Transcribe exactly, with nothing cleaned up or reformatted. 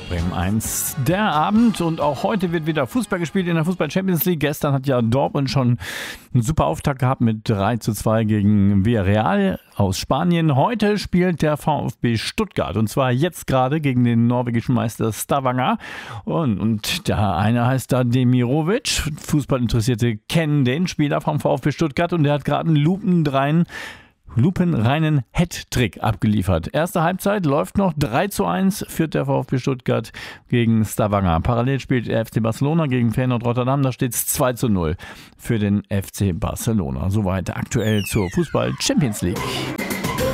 Bremen eins. Der Abend und auch heute wird wieder Fußball gespielt in der Fußball Champions League. Gestern hat ja Dortmund schon einen super Auftakt gehabt mit drei zu zwei gegen Villarreal aus Spanien. Heute spielt der VfB Stuttgart und zwar jetzt gerade gegen den norwegischen Meister Stavanger. Und, und der eine heißt da Demirovic. Fußballinteressierte kennen den Spieler vom VfB Stuttgart und der hat gerade einen lupendreinen lupenreinen Hattrick abgeliefert. Erste Halbzeit läuft noch drei zu eins, führt der VfB Stuttgart gegen Stavanger. Parallel spielt der F C Barcelona gegen Feyenoord Rotterdam. Da steht es zwei zu null für den F C Barcelona. Soweit aktuell zur Fußball Champions League.